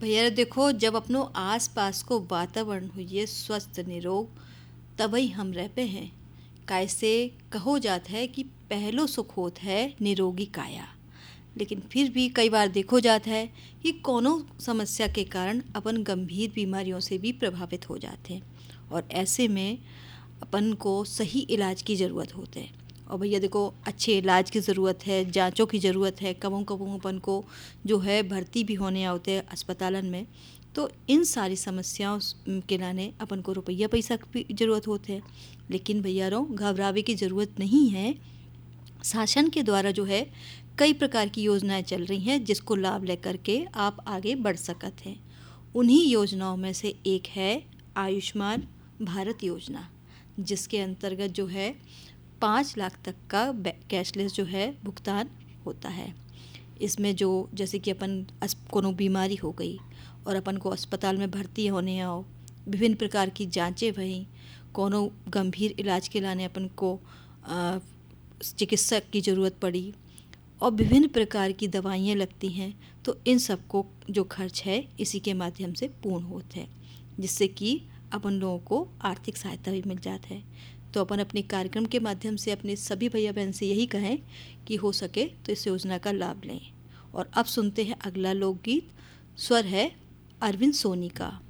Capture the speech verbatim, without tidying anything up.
भैया देखो, जब अपनो आस पास को वातावरण हुई स्वस्थ निरोग, तबई हम रह पे हैं। कैसे कहो जात है कि पहलो सुख होत है निरोगी काया। लेकिन फिर भी कई बार देखो जात है कि कोनो समस्या के कारण अपन गंभीर बीमारियों से भी प्रभावित हो जाते हैं, और ऐसे में अपन को सही इलाज की ज़रूरत होते है। और भैया देखो, अच्छे इलाज की ज़रूरत है, जांचों की ज़रूरत है, कबों कबों अपन को जो है भर्ती भी होने आते हैं अस्पतालन में। तो इन सारी समस्याओं स- के लाने अपन को रुपया पैसा की भी ज़रूरत होते है। लेकिन भैया रो, घबरावे की ज़रूरत नहीं है। शासन के द्वारा जो है कई प्रकार की योजनाएं चल रही हैं, जिसको लाभ लेकर के आप आगे बढ़ सकते हैं। उन्हीं योजनाओं में से एक है आयुष्मान भारत योजना, जिसके अंतर्गत जो है पाँच लाख तक का कैशलेस जो है भुगतान होता है। इसमें जो जैसे कि अपन अस कोनो बीमारी हो गई और अपन को अस्पताल में भर्ती होने आओ, विभिन्न प्रकार की जांचें भई, कोनो गंभीर इलाज के लाने अपन को आ, चिकित्सक की ज़रूरत पड़ी और विभिन्न प्रकार की दवाइयाँ लगती हैं, तो इन सब को जो खर्च है इसी के माध्यम से पूर्ण होता है, जिससे कि अपन लोगों को आर्थिक सहायता भी मिल जाता है। तो अपन अपने कार्यक्रम के माध्यम से अपने सभी भैया बहन से यही कहें कि हो सके तो इस योजना का लाभ लें। और अब सुनते हैं अगला लोकगीत। स्वर है अरविंद सोनी का।